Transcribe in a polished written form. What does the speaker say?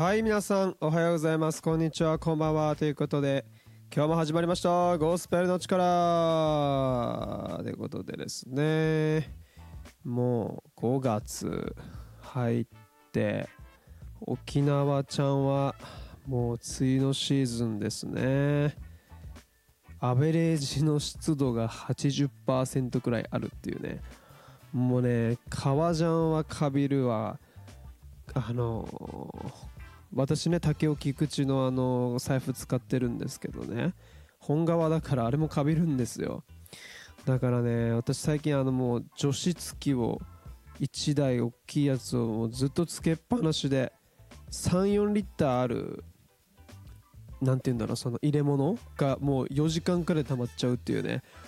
はい、皆さんおはようございます。こんにちは、こんばんは。ということで、今日も始まりました。ゴスペルの力ということでですね、もう5月入って、沖縄ちゃんはもう梅雨のシーズンですね。アベレージの湿度が80%くらいあるっていうね。もうね、革ジャンはカビるわ。私ね、竹尾菊池の財布使ってるんですけどね、本革だからあれもカビるんですよ。だからね、私最近もう除湿機を1台大きいやつをもうずっとつけっぱなしで、3、4リッターある、なんて言うんだろう、その入れ物がもう4時間くらい溜まっちゃうっていうね、